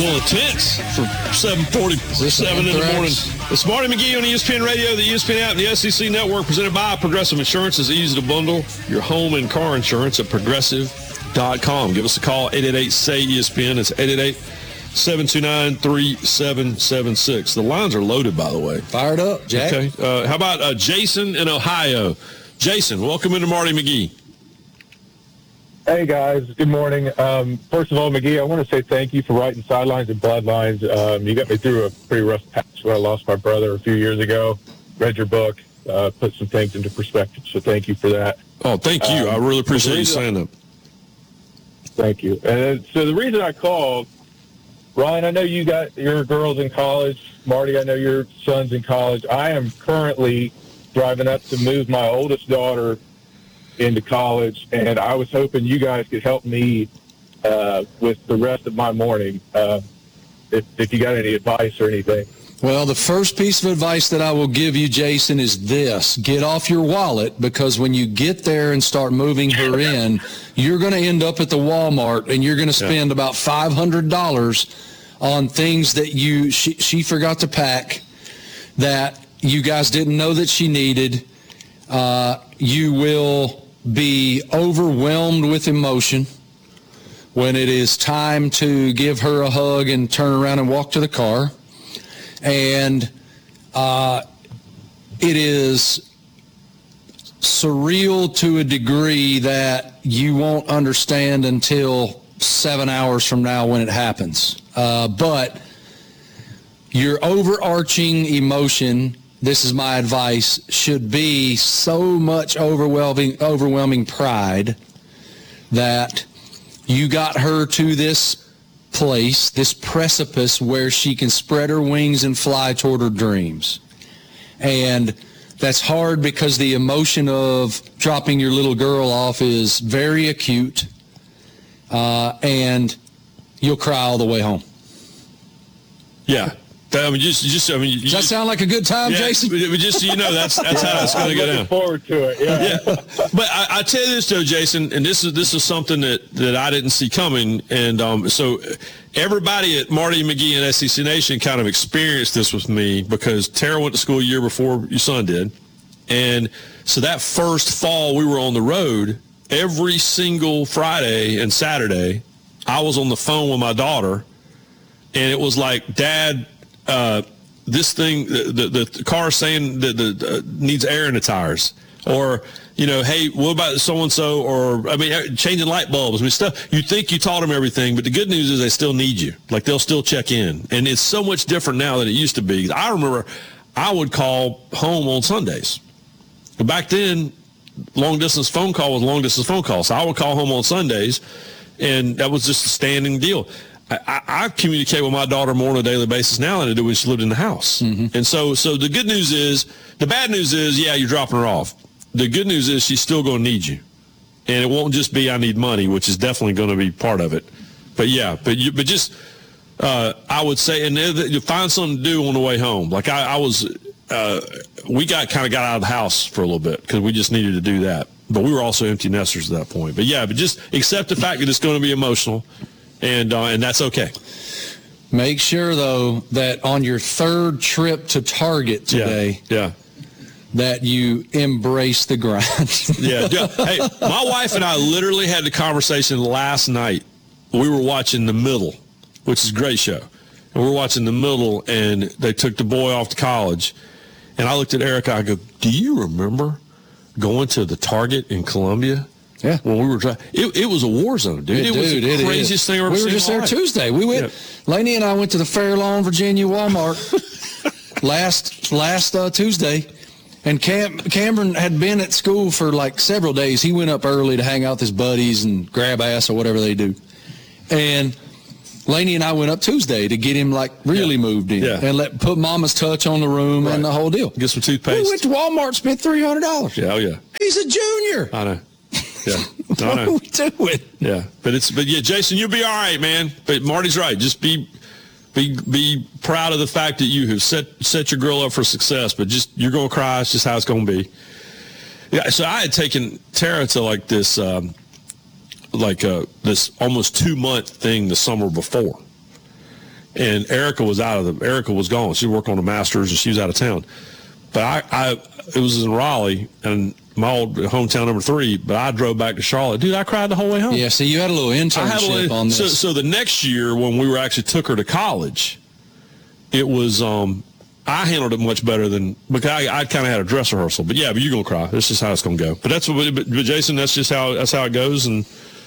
little intense for 7:47 in the morning. It's Marty McGee on ESPN Radio, the ESPN app, and the SEC Network, presented by Progressive Insurance. It's easy to bundle your home and car insurance at Progressive.com. Give us a call, 888-SAY-ESPN. It's 888-729-3776. The lines are loaded, by the way. Fired up, Jack. Okay. How about Jason in Ohio? Jason, welcome into Marty McGee. Hey, guys. Good morning. First of all, McGee, I want to say thank you for writing Sidelines and Bloodlines. You got me through a pretty rough patch when I lost my brother a few years ago. Read your book, put some things into perspective, so thank you for that. Oh, thank you. I really appreciate you saying that. Thank you. And so the reason I called, Ryan, I know you got your girls in college. Marty, I know your son's in college. I am currently driving up to move my oldest daughter into college, and I was hoping you guys could help me with the rest of my morning, if you got any advice or anything. Well, the first piece of advice that I will give you, Jason, is this. Get off your wallet, because when you get there and start moving her in, you're going to end up at the Walmart, and you're going to spend about $500 on things that she forgot to pack, that you guys didn't know that she needed. You will be overwhelmed with emotion when it is time to give her a hug and turn around and walk to the car. And it is surreal to a degree that you won't understand until 7 hours from now when it happens. But your overarching emotion, this is my advice, should be so much overwhelming pride that you got her to this place, this precipice where she can spread her wings and fly toward her dreams. And that's hard because the emotion of dropping your little girl off is very acute, and you'll cry all the way home. Yeah. Does that sound like a good time, Jason? Just so you know, that's how it's going to go down. Looking forward to it. Yeah. But I tell you this though, Jason, and this is something that I didn't see coming, and so everybody at Marty McGee and SEC Nation kind of experienced this with me, because Tara went to school a year before your son did, and so that first fall we were on the road every single Friday and Saturday. I was on the phone with my daughter, and it was like, Dad, this thing, the car saying that needs air in the tires, or, hey, what about so-and-so, or, changing light bulbs, stuff. You think you taught them everything, but the good news is they still need you. Like, they'll still check in. And it's so much different now than it used to be. I remember I would call home on Sundays. But back then, long-distance phone call was long-distance phone call. So I would call home on Sundays, and that was just a standing deal. I communicate with my daughter more on a daily basis now than I did when she lived in the house. Mm-hmm. And so the good news is, the bad news is, yeah, you're dropping her off. The good news is she's still going to need you. And it won't just be I need money, which is definitely going to be part of it. But yeah, I would say, and you find something to do on the way home. Like we got out of the house for a little bit because we just needed to do that. But we were also empty nesters at that point. But yeah, but just accept the fact that it's going to be emotional. And that's okay. Make sure, though, that on your third trip to Target today, that you embrace the grind. Yeah. Hey, my wife and I literally had the conversation last night. We were watching The Middle, which is a great show. And we were watching The Middle, and they took the boy off to college. And I looked at Erica. I go, do you remember going to the Target in Columbia? Yeah. When we were driving, it was a war zone, dude. It was the craziest thing I've ever seen. We were just there Tuesday. We went, Lainey and I went to the Fair Lawn, Virginia Walmart last Tuesday. And Cameron had been at school for like several days. He went up early to hang out with his buddies and grab ass or whatever they do. And Lainey and I went up Tuesday to get him really moved in and put Mama's touch on the room and the whole deal. Get some toothpaste. We went to Walmart, spent $300. Yeah, oh yeah. He's a junior. I know. Yeah. What are we doing? Yeah. But Jason, you'll be all right, man. But Marty's right. Just be proud of the fact that you have set your girl up for success, but you're going to cry. It's just how it's going to be. Yeah. So I had taken Tara to this almost 2-month thing the summer before. and Erica was gone. She worked on the Masters, and she was out of town. But it was in Raleigh, and my old hometown number 3, but I drove back to Charlotte. Dude, I cried the whole way home. Yeah, see, you had a little internship on this. So the next year when we took her to college, it was, I handled it much better than, because I kind of had a dress rehearsal. But yeah, but you're going to cry. That's just how it's going to go. But but Jason, that's just how it goes. And,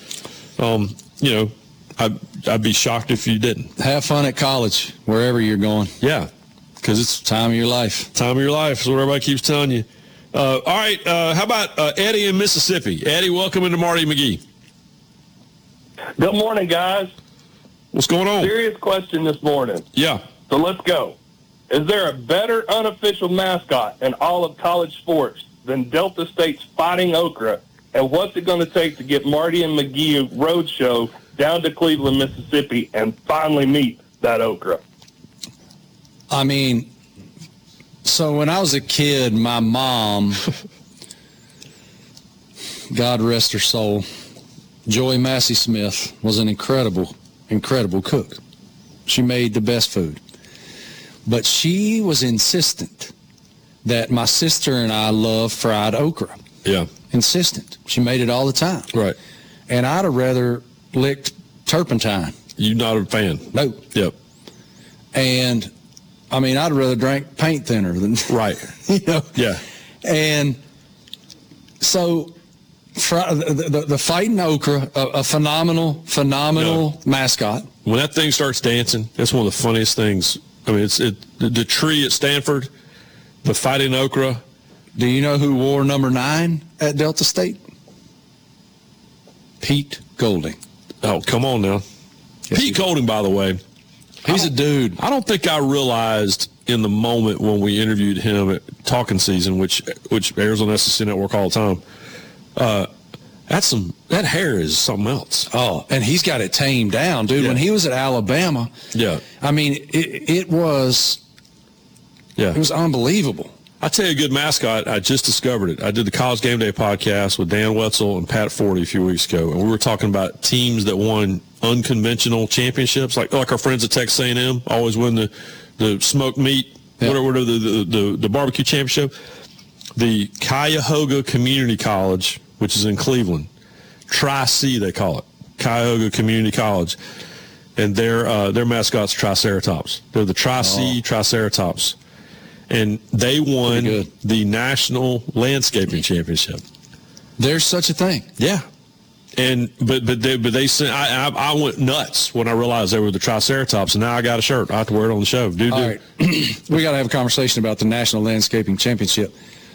I'd be shocked if you didn't. Have fun at college, wherever you're going. Yeah, because it's time of your life. Time of your life is what everybody keeps telling you. All right, how about Eddie in Mississippi? Eddie, welcome into Marty McGee. Good morning, guys. What's going on? Serious question this morning. Yeah. So let's go. Is there a better unofficial mascot in all of college sports than Delta State's Fighting Okra? And what's it going to take to get Marty and McGee Roadshow down to Cleveland, Mississippi, and finally meet that okra? I mean, so when I was a kid, my mom, God rest her soul, Joy Massey Smith, was an incredible, incredible cook. She made the best food. But she was insistent that my sister and I love fried okra. Yeah. Insistent. She made it all the time. Right. And I'd have rather licked turpentine. You're not a fan? No. Yep. And, I mean, I'd rather drink paint thinner than... Right. Yeah. And so the Fighting Okra, a phenomenal mascot. When that thing starts dancing, that's one of the funniest things. I mean, the tree at Stanford, the Fighting Okra. Do you know who wore number 9 at Delta State? Pete Golding. Oh, come on now. Yes, Pete Golding, by the way. He's a dude. I don't think I realized in the moment when we interviewed him at Talking Season, which airs on SEC Network all the time, that hair is something else. Oh, and he's got it tamed down, dude. Yeah. When he was at Alabama, yeah, I mean, it was unbelievable. I'll tell you a good mascot. I just discovered it. I did the College Game Day podcast with Dan Wetzel and Pat Forty a few weeks ago, and we were talking about teams that won unconventional championships, like our friends at Texas A&M always win the smoked meat, whatever, the barbecue championship. The Cuyahoga Community College, which is in Cleveland, Tri-C they call it, Cuyahoga Community College, and their mascot's Triceratops. They're the Tri-C Triceratops. And they won the National Landscaping Championship. There's such a thing. Yeah. And but they sent, I went nuts when I realized they were the Triceratops, and now I got a shirt. I have to wear it on the show. All right. We got to have a conversation about the National Landscaping Championship.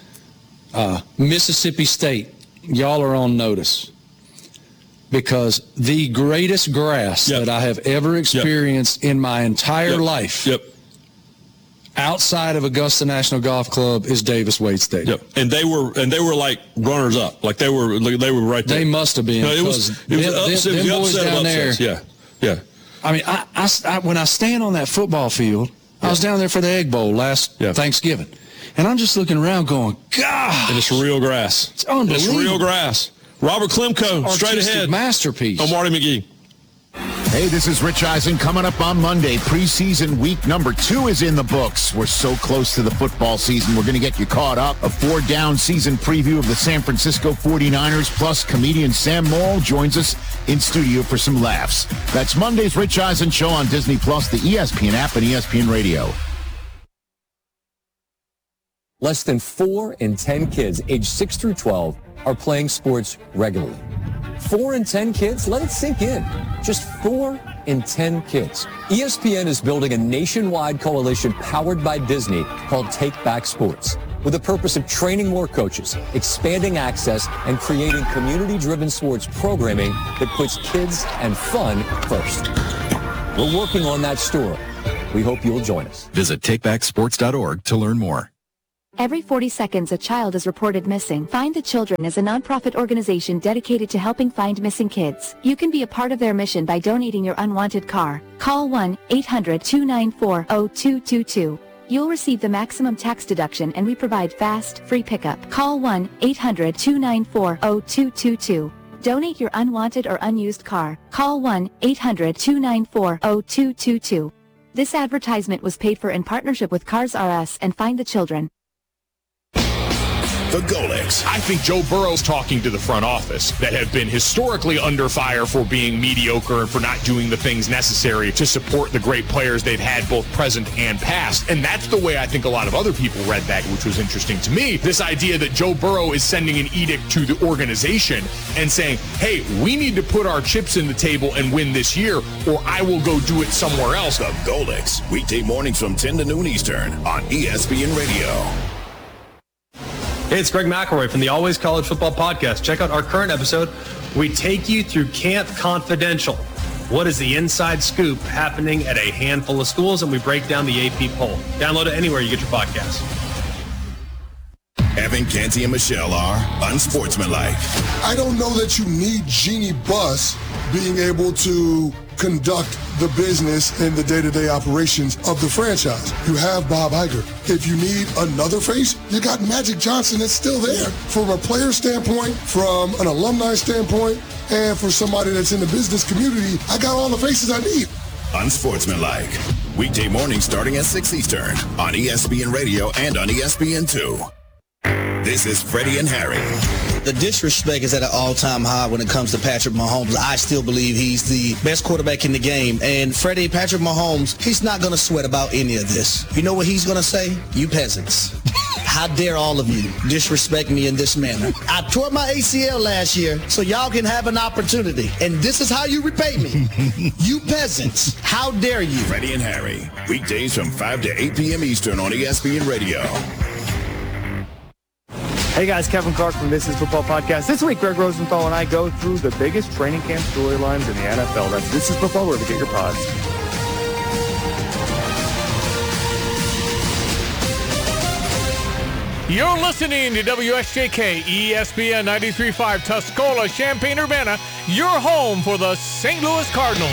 Mississippi State, y'all are on notice, because the greatest grass that I have ever experienced in my entire life outside of Augusta National Golf Club is Davis Wade Stadium. Yep. And they were like runners up. Like they were right there. They must have been. No, it was them boys down there. Yeah. I mean, I when I stand on that football field, I was down there for the Egg Bowl last Thanksgiving. And I'm just looking around going, God. And it's real grass. It's unbelievable. It's real grass. Robert Klemko, straight ahead. Masterpiece. I'm Marty McGee. Hey, this is Rich Eisen coming up on Monday. Preseason week number 2 is in the books. We're so close to the football season. We're going to get you caught up. A 4-down season preview of the San Francisco 49ers, plus comedian Sam Morrill joins us in studio for some laughs. That's Monday's Rich Eisen Show on Disney+, the ESPN app, and ESPN Radio. Less than 4 in 10 kids aged 6 through 12 are playing sports regularly. 4 in 10 kids? Let it sink in. Just 4 in 10 kids. ESPN is building a nationwide coalition powered by Disney called Take Back Sports, with the purpose of training more coaches, expanding access, and creating community-driven sports programming that puts kids and fun first. We're working on that story. We hope you'll join us. Visit takebacksports.org to learn more. Every 40 seconds, a child is reported missing. Find the Children is a nonprofit organization dedicated to helping find missing kids. You can be a part of their mission by donating your unwanted car. Call 1-800-294-0222. You'll receive the maximum tax deduction, and we provide fast, free pickup. Call 1-800-294-0222. Donate your unwanted or unused car. Call 1-800-294-0222. This advertisement was paid for in partnership with Cars R Us and Find the Children. The Golics. I think Joe Burrow's talking to the front office that have been historically under fire for being mediocre and for not doing the things necessary to support the great players they've had both present and past. And that's the way I think a lot of other people read that, which was interesting to me. This idea that Joe Burrow is sending an edict to the organization and saying, hey, we need to put our chips in the table and win this year, or I will go do it somewhere else. The Golics, weekday mornings from 10 to noon Eastern on ESPN Radio. Hey, it's Greg McElroy from the Always College Football Podcast. Check out our current episode. We take you through Camp Confidential. What is the inside scoop happening at a handful of schools? And we break down the AP poll. Download it anywhere you get your podcasts. Evan, Canty, and Michelle are unsportsmanlike. I don't know that you need Jeannie Buss being able to conduct the business and the day-to-day operations of the franchise. You have Bob Iger. If you need another face, you got Magic Johnson that's still there. From a player standpoint, from an alumni standpoint, and for somebody that's in the business community, I got all the faces I need. Unsportsmanlike. Weekday mornings starting at 6 Eastern on ESPN Radio and on ESPN2. This is Freddie and Harry. The disrespect is at an all-time high when it comes to Patrick Mahomes. I still believe he's the best quarterback in the game. And Patrick Mahomes, he's not going to sweat about any of this. You know what he's going to say? You peasants. How dare all of you disrespect me in this manner? I tore my ACL last year so y'all can have an opportunity. And this is how you repay me. You peasants. How dare you? Freddie and Harry. Weekdays from 5 to 8 p.m. Eastern on ESPN Radio. Hey guys, Kevin Clark from This Is Football Podcast. This week, Greg Rosenthal and I go through the biggest training camp storylines in the NFL. That's This Is Football, wherever you get your pods. You're listening to WSJK ESPN 93.5 Tuscola, Champaign-Urbana, your home for the St. Louis Cardinals.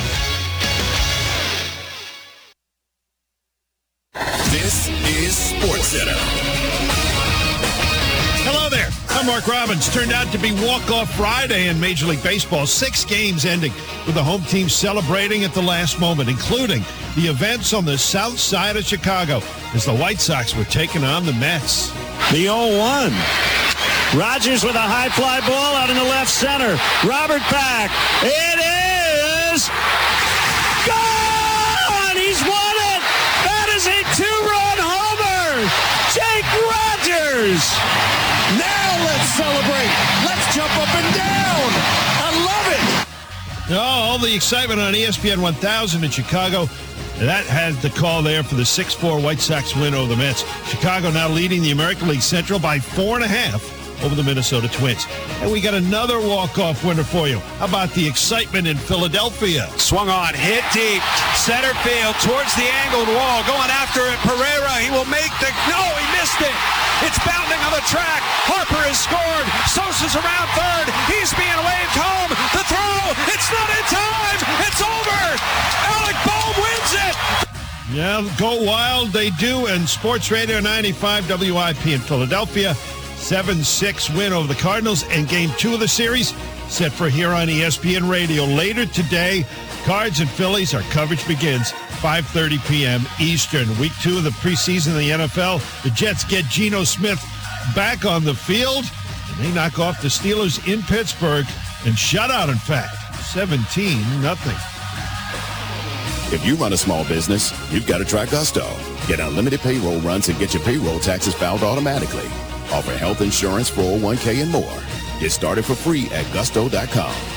This is SportsCenter. Hello there. I'm Mark Robbins. Turned out to be walk-off Friday in Major League Baseball. 6 games ending with the home team celebrating at the last moment, including the events on the south side of Chicago as the White Sox were taking on the Mets. The 0-1. Rogers with a high fly ball out in the left center. Robert back. It is gone! He's won it! That is a 2-run homer! Jake Rogers! Now let's celebrate. Let's jump up and down. I love it. Oh, all the excitement on ESPN 1000 in Chicago. That had the call there for the 6-4 White Sox win over the Mets. Chicago now leading the American League Central by 4.5 over the Minnesota Twins. And we got another walk-off winner for you. How about the excitement in Philadelphia? Swung on, hit deep, center field, towards the angled wall, going after it. Pereira, he will make the... No, he missed it. It's bounding on the track. Harper has scored. Sosa's around third. He's being waved home. The throw, it's not in time. It's over. Alec Bohm wins it. Yeah, go wild, they do. And Sports Radio 95 WIP in Philadelphia. 7-6 win over the Cardinals, and game 2 of the series set for here on ESPN Radio. Later today, Cards and Phillies, our coverage begins 5:30 p.m. Eastern. Week 2 of the preseason of the NFL. The Jets get Geno Smith back on the field, and they knock off the Steelers in Pittsburgh, and shutout, in fact, 17-0. If you run a small business, you've got to try Gusto. Get unlimited payroll runs and get your payroll taxes filed automatically. Offer health insurance, 401k, and more. Get started for free at gusto.com.